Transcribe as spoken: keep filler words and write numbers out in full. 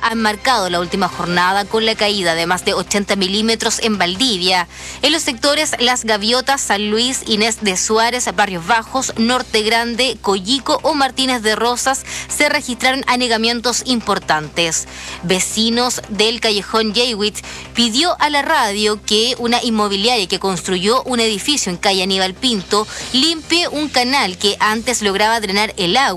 han marcado la última jornada con la caída de más de ochenta milímetros en Valdivia. En los sectores Las Gaviotas, San Luis, Inés de Suárez, Barrios Bajos, Norte Grande, Coyico o Martínez de Rosas se registraron anegamientos importantes. Vecinos del callejón Yeywitz pidió a la radio que una inmobiliaria que construyó un edificio en calle Aníbal Pinto limpie un canal que antes lograba drenar el agua